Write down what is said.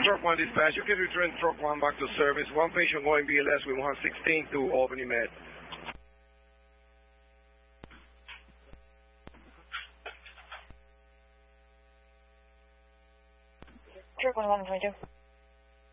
Truck 1 dispatch, you can return Truck 1 back to service. One patient going BLS with 116 to Albany Med. Truck 1, 122.